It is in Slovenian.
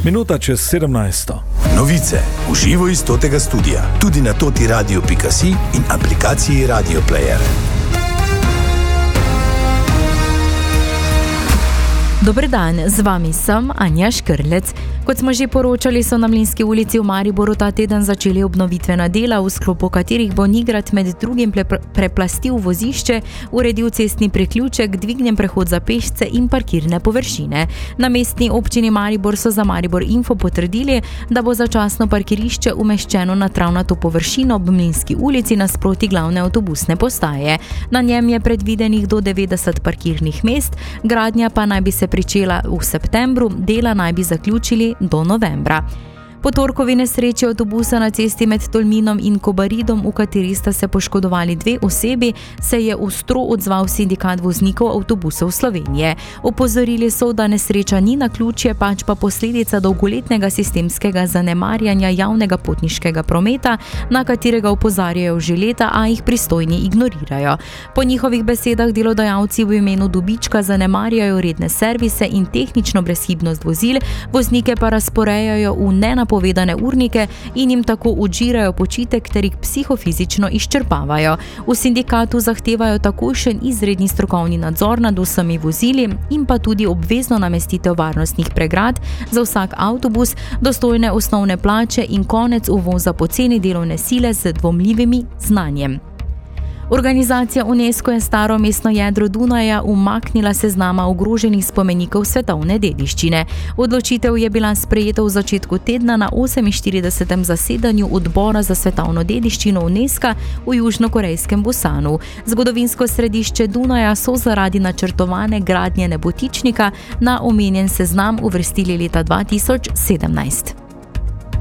Minuta čez 17. Novice v živo iz totega studia, tudi na totiradio.si in aplikaciji Radio Player. Dober dan, z vami sem Anja Škrlec. Kot smo že poročali, so na Mlinski ulici v Mariboru ta teden začeli obnovitvena dela, v sklopu katerih bo Nigrad med drugim preplastil vozišče, uredil cestni priključek, dvignjen prehod za pešce in parkirne površine. Na mestni občini Maribor so za Maribor Info potrdili, da bo začasno parkirišče umeščeno na travnato površino ob Mlinski ulici nasproti glavne avtobusne postaje. Na njem je predvidenih do 90 parkirnih mest, gradnja pa naj bi se pričela v septembru, dela naj bi zaključili do novembra. Po torkovi nesreči avtobusa na cesti med Tolminom in Kobaridom, v kateri sta se poškodovali 2 osebi, se je ostro odzval sindikat voznikov avtobusov Slovenije. Opozorili so, da nesreča ni naključje, pač pa posledica dolgoletnega sistemskega zanemarjanja javnega potniškega prometa, na katerega opozarjajo že leta, a jih pristojni ignorirajo. Po njihovih besedah delodajalci v imenu dobička zanemarjajo redne servise in tehnično brezhibnost vozil, voznike pa razporejajo v nenapovedane urnike in jim tako odžirajo počitek ter jih psihofizično izčrpavajo. V sindikatu zahtevajo takojšen izredni strokovni nadzor nad vsemi vozili in pa tudi obvezno namestitev varnostnih pregrad za vsak avtobus, dostojne osnovne plače in konec uvoza poceni delovne sile z dvomljivimi znanjem. Organizacija UNESCO je staro mestno jedro Dunaja umaknila seznama ogroženih spomenikov svetovne dediščine. Odločitev je bila sprejeta v začetku tedna na 48. zasedanju odbora za svetovno dediščino UNESCO v južnokorejskem Busanu. Zgodovinsko središče Dunaja so zaradi načrtovane gradnje nebotičnika na omenjen seznam uvrstili leta 2017.